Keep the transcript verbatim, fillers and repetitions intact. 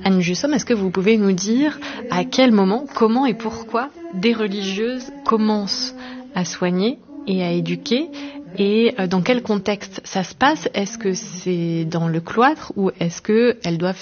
Anne Jussomme, est-ce que vous pouvez nous dire à quel moment, comment et pourquoi des religieuses commencent à soigner et à éduquer, et dans quel contexte ça se passe? Est-ce que c'est dans le cloître ou est-ce qu'elles doivent